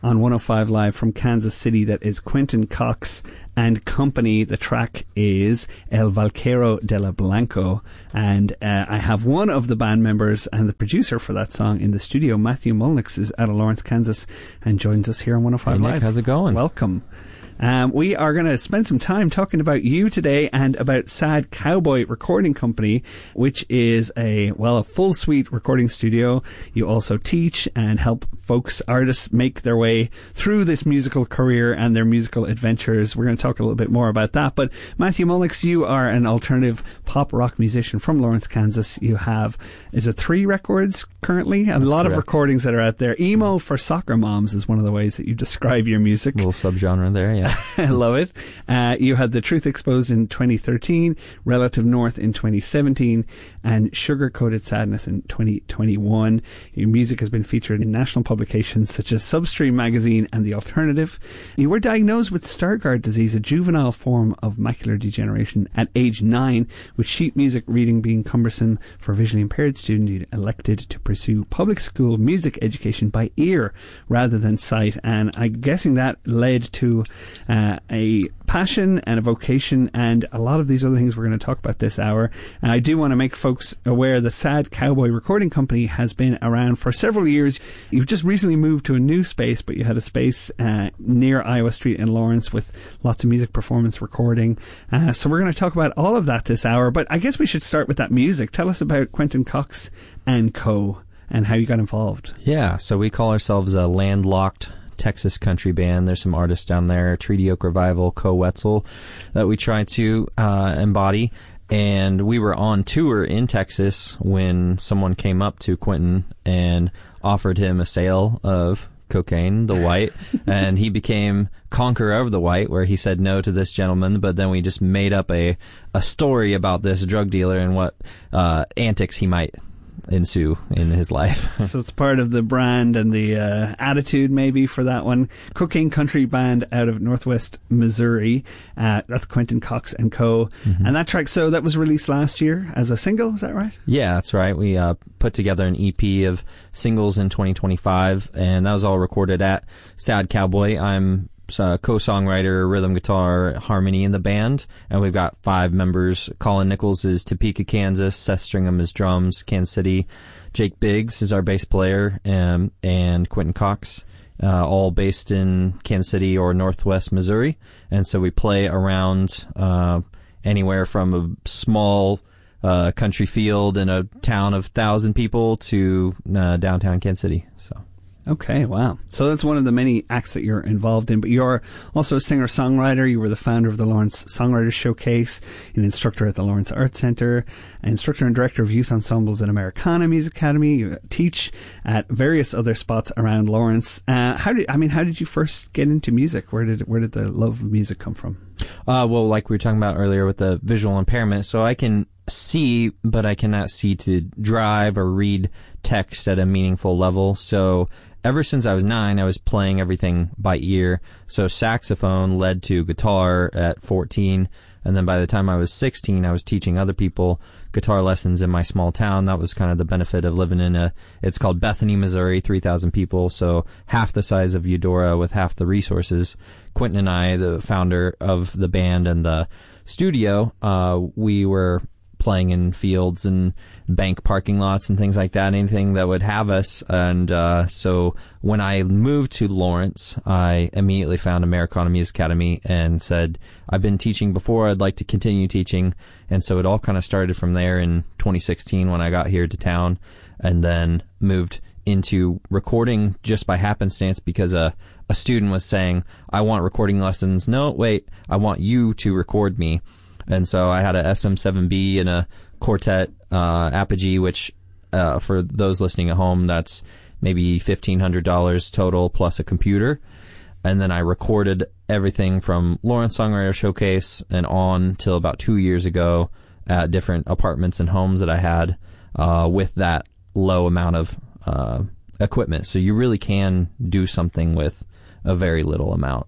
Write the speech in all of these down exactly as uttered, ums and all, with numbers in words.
on one oh five Live from Kansas City. That is Quentin Cox and Company. The track is El Vaquero de la Blanco. And uh, I have one of the band members and the producer for that song in the studio. Matthew Mulnix is out of Lawrence, Kansas, and joins us here on one oh five Hey, Live. Nick, how's it going? Welcome. Um, we are going to spend some time talking about you today and about Sad Cowboy Recording Company, which is a, well, a full suite recording studio. You also teach and help folks, artists, make their way through this musical career and their musical adventures. We're going to talk a little bit more about that. But Matthew Mulnix, you are an alternative pop rock musician from Lawrence, Kansas. You have, is it three records currently? A That's lot correct. of recordings that are out there. Emo for soccer moms is one of the ways that you describe your music. A little subgenre there, yeah. I love it. Uh, you had The Truth Exposed in twenty thirteen, Relative North in twenty seventeen, and Sugar Coated Sadness in twenty twenty-one. Your music has been featured in national publications such as Substream Magazine and The Alternative. You were diagnosed with Stargardt disease, a juvenile form of macular degeneration, at age nine, with sheet music reading being cumbersome for a visually impaired student. You elected to pursue public school music education by ear rather than sight, and I'm guessing that led to uh, a passion and a vocation and a lot of these other things we're going to talk about this hour. And I do want to make folks aware the Sad Cowboy Recording Company has been around for several years. You've just recently moved to a new space, but you had a space uh, near Iowa Street in Lawrence with lots of music performance recording. Uh, so we're going to talk about all of that this hour, but I guess we should start with that music. Tell us about Quentin Cox and Co. and how you got involved. Yeah, so we call ourselves a landlocked Texas country band. There's some artists down there, Treaty Oak Revival, Co Wetzel, that we try to uh, embody. And we were on tour in Texas when someone came up to Quentin and offered him a sale of cocaine, the white, and he became conqueror of the white, where he said no to this gentleman. But then we just made up a, a story about this drug dealer and what uh, antics he might ensue in his life. So it's part of the brand and the uh, attitude maybe for that one. Cocaine Country Band out of Northwest Missouri. Uh, that's Quentin Cox and Co. Mm-hmm. And that track, so that was released last year as a single, is that right? Yeah, that's right. We uh, put together an E P of singles in twenty twenty-five, and that was all recorded at Sad Cowboy. I'm Uh, co-songwriter, rhythm guitar, harmony in the band, and we've got five members. Colin Nichols is Topeka, Kansas. Seth Stringham is drums, Kansas City. Jake Biggs is our bass player, um, and Quentin Cox, uh, all based in Kansas City or Northwest Missouri. And so we play around uh, anywhere from a small uh, country field in a town of thousand people to uh, downtown Kansas City. So. Okay, wow. So that's one of the many acts that you're involved in, but you're also a singer-songwriter. You were the founder of the Lawrence Songwriters Showcase, an instructor at the Lawrence Arts Center, an instructor and director of youth ensembles at Americana Music Academy. You teach at various other spots around Lawrence. Uh, how did, I mean, how did you first get into music? Where did, where did the love of music come from? Uh, well, like we were talking about earlier with the visual impairment, so I can see, but I cannot see to drive or read text at a meaningful level. So ever since I was nine, I was playing everything by ear. So saxophone led to guitar at fourteen. And then by the time I was sixteen, I was teaching other people guitar lessons in my small town. That was kind of the benefit of living in a, it's called Bethany, Missouri, three thousand people. So half the size of Eudora with half the resources. Quentin and I, the founder of the band and the studio, uh, we were playing in fields and bank parking lots and things like that, anything that would have us. And uh, so when I moved to Lawrence, I immediately found Americana Music Academy and said, I've been teaching before, I'd like to continue teaching. And so it all kind of started from there in twenty sixteen when I got here to town, and then moved into recording just by happenstance because a, a student was saying, I want recording lessons. No, wait, I want you to record me. And so I had a S M seven B and a Quartet uh, Apogee, which uh, for those listening at home, that's maybe fifteen hundred dollars total plus a computer. And then I recorded everything from Lawrence Songwriter Showcase and on till about two years ago at different apartments and homes that I had uh, with that low amount of uh, equipment. So you really can do something with a very little amount.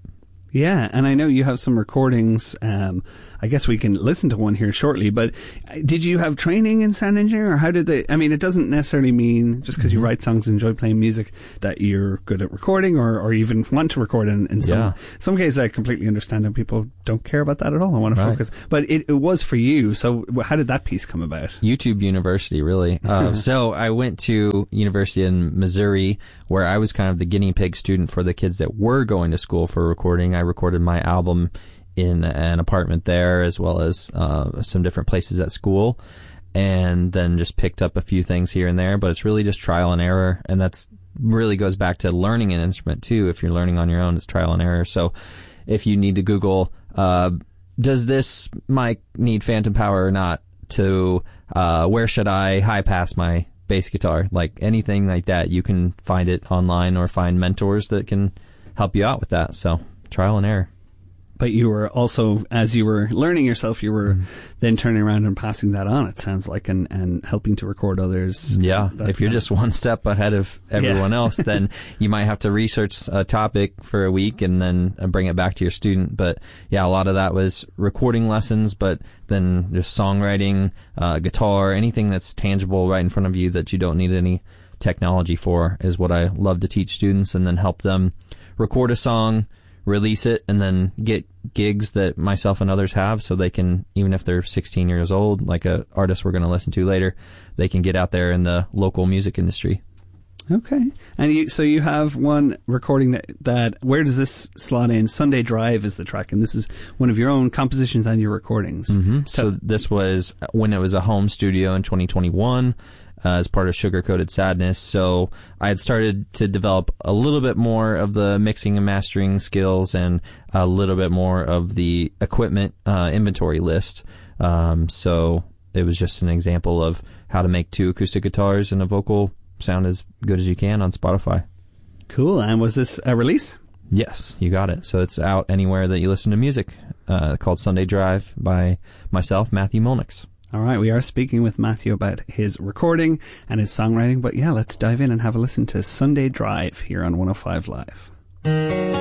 Yeah, and I know you have some recordings. Um, I guess we can listen to one here shortly, but did you have training in sound engineering, or how did they, I mean, it doesn't necessarily mean just because mm-hmm. you write songs and enjoy playing music that you're good at recording or, or even want to record. In, in some, yeah. some cases, I completely understand how people don't care about that at all. I want to right. focus. But it, it was for you, so how did that piece come about? YouTube University, really. Uh, so I went to university in Missouri, where I was kind of the guinea pig student for the kids that were going to school for recording. I recorded my album in an apartment there, as well as uh, some different places at school, and then just picked up a few things here and there. But it's really just trial and error, and that's really goes back to learning an instrument too. If you're learning on your own, it's trial and error. So if you need to Google, uh, does this mic need phantom power or not? To uh, where should I high pass my bass guitar? Like anything like that, you can find it online or find mentors that can help you out with that. So trial and error. But you were also, as you were learning yourself, you were mm. then turning around and passing that on, it sounds like, and, and helping to record others. Yeah, if you're just one step ahead of everyone yeah. else, then you might have to research a topic for a week and then bring it back to your student. But yeah, a lot of that was recording lessons, but then just songwriting, uh, guitar, anything that's tangible right in front of you that you don't need any technology for is what I love to teach students, and then help them record a song, release it, and then get gigs that myself and others have, so they can, even if they're sixteen years old, like a artist we're going to listen to later, they can get out there in the local music industry. Okay. And you, so you have one recording that, that, where does this slot in? Sunday Drive is the track, and this is one of your own compositions and your recordings. Mm-hmm. So, so this was when it was a home studio in twenty twenty-one. Uh, as part of Sugar Coated Sadness. So I had started to develop a little bit more of the mixing and mastering skills, and a little bit more of the equipment uh, inventory list. Um, so it was just an example of how to make two acoustic guitars and a vocal sound as good as you can on Spotify. Cool. And was this a release? Yes, you got it. So it's out anywhere that you listen to music, uh, called Sunday Drive by myself, Matthew Molnix. All right, we are speaking with Matthew about his recording and his songwriting, but yeah, let's dive in and have a listen to Sunday Drive here on one oh five Live.